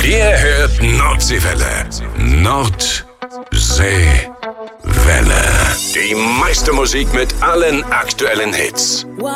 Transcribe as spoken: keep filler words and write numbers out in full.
Ihr hört Nordseewelle. Nordseewelle. Die meiste Musik mit allen aktuellen Hits.